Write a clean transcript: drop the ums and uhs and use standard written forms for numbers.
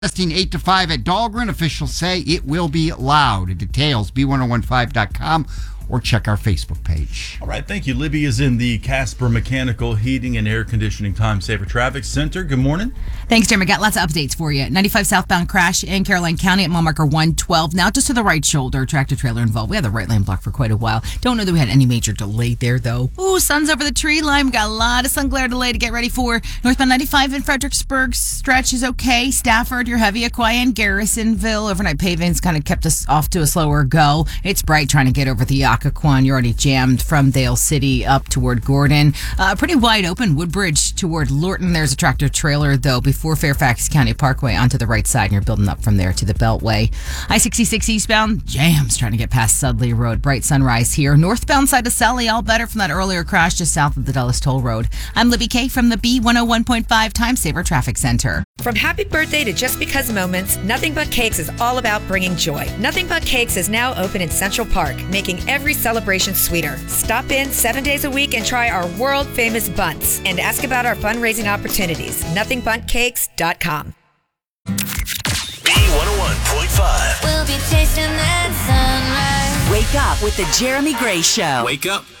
Testing 8 to 5 at Dahlgren. Officials say it will be loud. Details, b1015.com or check our Facebook page. All right, thank you. Libby is in the Casper Mechanical Heating and Air Conditioning Time Saver Traffic Center. Good morning. Thanks, Jeremy. Got lots of updates for you. 95 southbound crash in Caroline County at mile marker 112. Now just to the right shoulder, tractor trailer involved. We had the right lane blocked for quite a while. Don't know that we had any major delay there, though. Ooh, sun's over the tree line. We got a lot of sun glare delay to get ready for. Northbound 95 in Fredericksburg stretch is okay. Stafford, your heavy Aquia and Garrisonville. Overnight paving's kind of kept us off to a slower go. It's bright trying to get over the Occoquan. You're already jammed from Dale City up toward Gordon. Pretty wide open Woodbridge toward Lorton. There's a tractor trailer, though, before Fairfax County Parkway onto the right side, and you're building up from there to the Beltway. I-66 eastbound, jams trying to get past Sudley Road. Bright sunrise here. Northbound side of Sally, all better from that earlier crash just south of the Dulles Toll Road. I'm Libby Kay from the B101.5 Time Saver Traffic Center. From happy birthday to just because moments, Nothing But Cakes is all about bringing joy. Nothing But Cakes is now open in Central Park, making every celebration sweeter. Stop in 7 days a week and try our world-famous buns and ask about our fundraising opportunities. NothingButCakes.com. B101.5. We'll be chasing that sunrise. Wake up with the Jeremy Gray Show. Wake up.